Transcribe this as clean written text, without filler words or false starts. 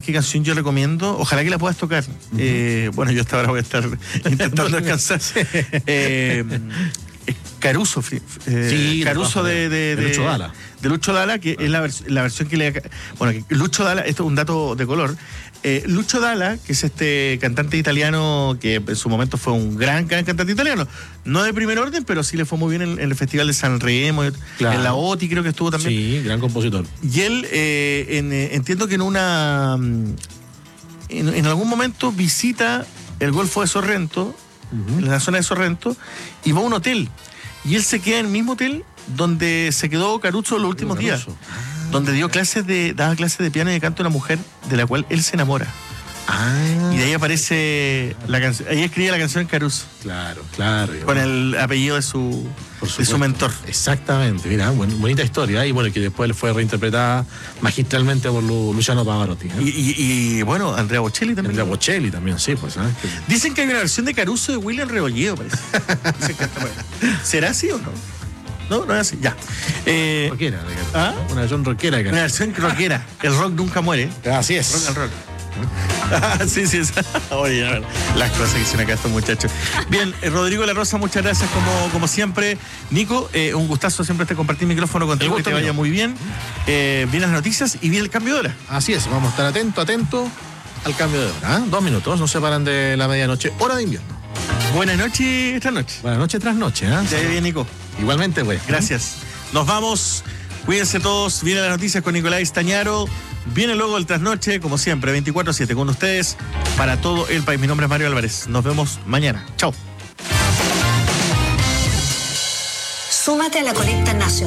qué canción yo recomiendo. Ojalá que la puedas tocar. Bueno, yo hasta ahora voy a estar intentando descansar. Caruso. Caruso de Lucho Dalla. De Lucho Dalla, que es la versión que le... Bueno, que Lucho Dalla, esto es un dato de color. Lucho Dalla, que es este cantante italiano que en su momento fue un gran cantante italiano, no de primer orden, pero sí le fue muy bien en el Festival de Sanremo, claro. En la OTI creo que estuvo también. Sí, gran compositor. Y él, entiendo que en algún momento visita el Golfo de Sorrento, en la zona de Sorrento, y va a un hotel. Y él se queda en el mismo hotel donde se quedó Caruso los últimos días. Donde daba clases de piano y de canto a una mujer de la cual él se enamora. Y de ahí aparece la canción. Ahí escribe la canción Caruso. Claro. Con el apellido de su mentor. Exactamente, mira, bonita historia. Y bueno, que después fue reinterpretada magistralmente por Luciano Pavarotti. Y bueno, Andrea Bocelli también. Sí, pues. Dicen que hay una versión de Caruso de William Rebolledo, parece. ¿Será así o no? No es así, ya. Rockera, una versión rockera. Una versión rockera. El rock nunca muere. Así es. Rock and roll. Sí. Oye, a ver, las cosas que dicen acá estos muchachos. Bien, Rodrigo La Rosa, muchas gracias como siempre. Nico, un gustazo siempre compartir micrófono contigo, que te vaya muy bien. Vienen las noticias y viene el cambio de hora. Así es, vamos a estar atento al cambio de hora. 2 minutos, nos separan de la medianoche, hora de invierno. Buenas noches tras noche. Buenas noches tras noche. Te vaya bien, Nico. Igualmente, güey. Gracias. Nos vamos. Cuídense todos. Vienen las noticias con Nicolás Tañaro. Viene luego el trasnoche, como siempre, 24/7 con ustedes para todo el país. Mi nombre es Mario Álvarez. Nos vemos mañana. Chao. Súmate a la colecta nacional.